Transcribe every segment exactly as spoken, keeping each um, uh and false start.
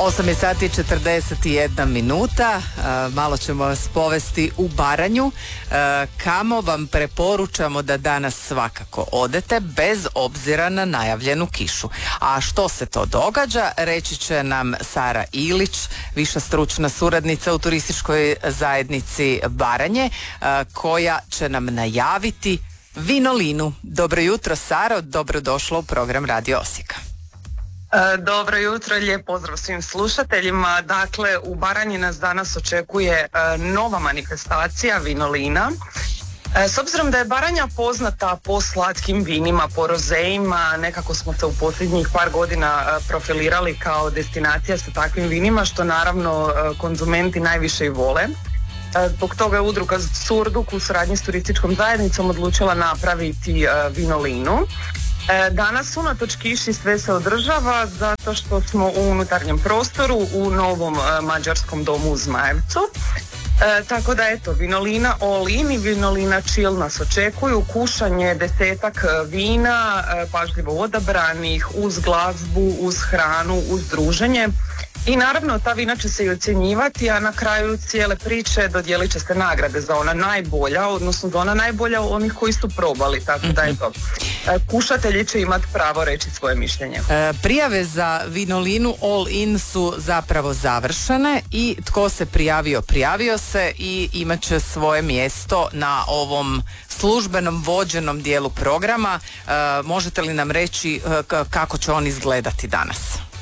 osam je sati četrdeset jedna minuta, malo ćemo vas povesti u Baranju, kamo vam preporučamo da danas svakako odete bez obzira na najavljenu kišu. A što se to događa, reći će nam Sara Ilić, viša stručna suradnica u turističkoj zajednici Baranje, koja će nam najaviti Vinolinu. Dobro jutro, Saro, dobrodošla u program Radio Osijeka. Dobro jutro, lijep pozdrav svim slušateljima. Dakle, u Baranji nas danas očekuje nova manifestacija Vinolina. S obzirom da je Baranja poznata po slatkim vinima, po rozeima, nekako smo se u posljednjih par godina profilirali kao destinacija sa takvim vinima, što naravno konzumenti najviše i vole. Zbog toga je udruga Surduk u suradnji s turističkom zajednicom odlučila napraviti Vinolinu. Danas unatoč kiši sve se održava zato što smo u unutarnjem prostoru u novom mađarskom domu u Zmajevcu. E, tako da eto, Vinolina all in i Vinolina chill nas očekuju, kušanje desetak vina, pažljivo odabranih, uz glazbu, uz hranu, uz druženje. I naravno ta vina će se i ocjenjivati, a na kraju cijele priče dodijelit će se nagrade za ona najbolja, odnosno za ona najbolja onih koji su probali, tako da eto, kušatelji će imati pravo reći svoje mišljenje. E, prijave za Vinolinu all in su zapravo završene i tko se prijavio, prijavio se i imat će svoje mjesto na ovom službenom vođenom dijelu programa. E, možete li nam reći e, kako će on izgledati danas?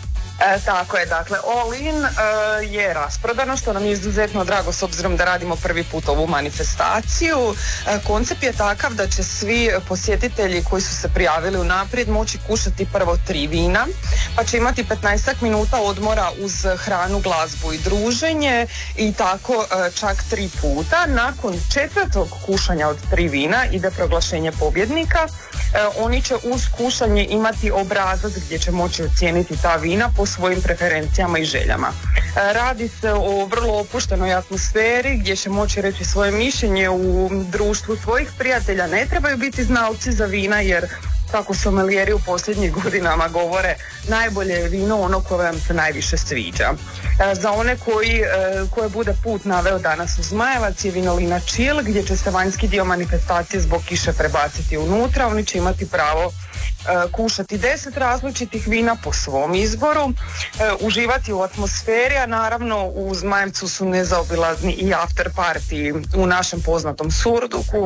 E, tako je, dakle, All In e, je rasprodano, što nam je izuzetno drago s obzirom da radimo prvi put ovu manifestaciju. E, koncept je takav da će svi posjetitelji koji su se prijavili unaprijed moći kušati prvo tri vina, pa će imati petnaestak minuta odmora uz hranu, glazbu i druženje i tako e, čak tri puta. Nakon četvrtog kušanja od tri vina ide proglašenje pobjednika. E, oni će uz kušanje imati obrazac gdje će moći ocijeniti ta vina po svojim preferencijama i željama. E, radi se o vrlo opuštenoj atmosferi gdje će moći reći svoje mišljenje u društvu svojih prijatelja. Ne trebaju biti znalci za vina jer, kako sommelijeri u posljednjih godinama govore, najbolje je vino ono koje vam se najviše sviđa. E, za one koji, e, koje bude put naveo danas u Zmajevac je Vinolina chill, gdje će se vanjski dio manifestacije zbog kiše prebaciti unutra. Oni će imati pravo e, kušati deset različitih vina po svom izboru, e, uživati u atmosferi, a naravno u Zmajevcu su nezaobilazni i after party u našem poznatom Surduku,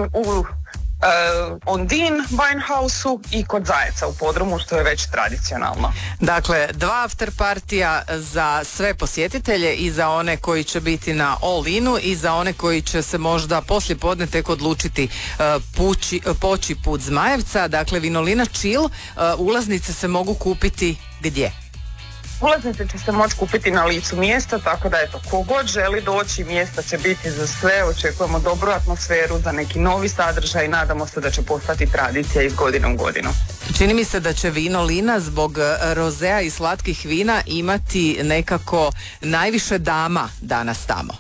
u Uh, Ondin, Winehouse-u i kod Zajeca u podrumu, što je već tradicionalno. Dakle, dva after partija za sve posjetitelje i za one koji će biti na all-inu i za one koji će se možda poslije podne tek odlučiti uh, pući, uh, poći put Zmajevca. Dakle, Vinolina chill, uh, ulaznice se mogu kupiti gdje? Ulaznice će se moći kupiti na licu mjesta, tako da eto, kogod želi doći, mjesta će biti za sve. Očekujemo dobru atmosferu za neki novi sadržaj i nadamo se da će postati tradicija iz godine u godinu. Čini mi se da će Vinolina zbog rozea i slatkih vina imati nekako najviše dama danas tamo.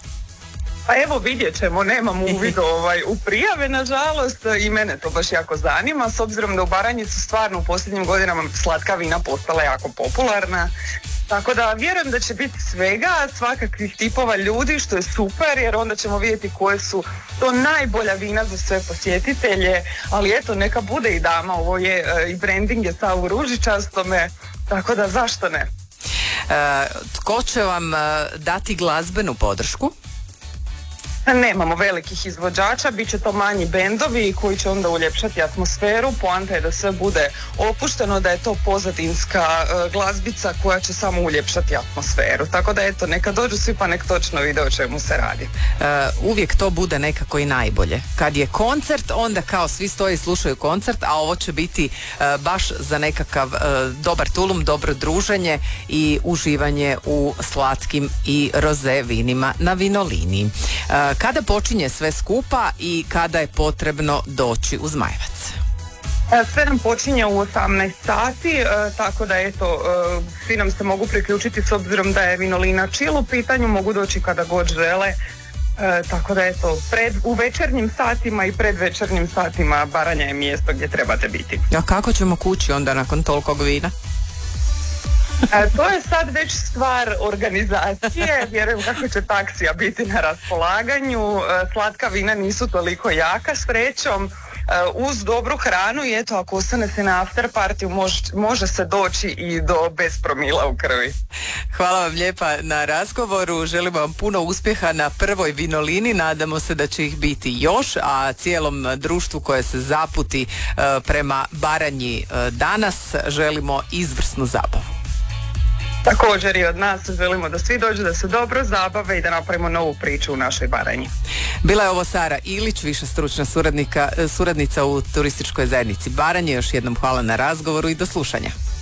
Pa evo, vidjet ćemo, nemam uvid ovaj, u prijave, nažalost, i mene to baš jako zanima, s obzirom da u Baranji su stvarno u posljednjim godinama slatka vina postala jako popularna. Tako da vjerujem da će biti svega, svakakvih tipova ljudi, što je super, jer onda ćemo vidjeti koje su to najbolja vina za sve posjetitelje, ali eto, neka bude i dama, ovo je uh, i branding je stav u ružičastome, tako da zašto ne? E, tko će vam uh, dati glazbenu podršku? Nemamo velikih izvođača, bit će to manji bendovi koji će onda uljepšati atmosferu. Poanta je da sve bude opušteno, da je to pozadinska uh, glazbica koja će samo uljepšati atmosferu. Tako da eto, neka dođu svi pa nek točno vide o čemu se radi. Uh, uvijek to bude nekako i najbolje. Kad je koncert, onda kao svi stoje i slušaju koncert, a ovo će biti uh, baš za nekakav uh, dobar tulum, dobro druženje i uživanje u slatkim i roze vinima na Vinolini. Uh, Kada počinje sve skupa i kada je potrebno doći u Zmajevac? Sve nam počinje u osamnaest sati, e, tako da eto, e, svi nam se mogu priključiti s obzirom da je Vinolina chill u pitanju, mogu doći kada god žele. E, tako da eto, pred, u večernjim satima i predvečernjim satima Baranja je mjesto gdje trebate biti. A kako ćemo kući onda nakon tolikog vina? E, to je sad već stvar organizacije, vjerujem kako će taksija biti na raspolaganju, e, slatka vina nisu toliko jaka srećom, e, uz dobru hranu i eto ako ostane se na after partiju može, može se doći i do bez promila u krvi. Hvala vam lijepa na razgovoru, želimo vam puno uspjeha na prvoj vinolini, nadamo se da će ih biti još, a cijelom društvu koje se zaputi e, prema Baranji e, danas želimo izvrsnu zabavu. Također i od nas želimo da svi dođu, da se dobro zabave i da napravimo novu priču u našoj Baranji. Bila je ovo Sara Ilić, viša stručna suradnika, suradnica u turističkoj zajednici Baranje. Još jednom hvala na razgovoru i do slušanja.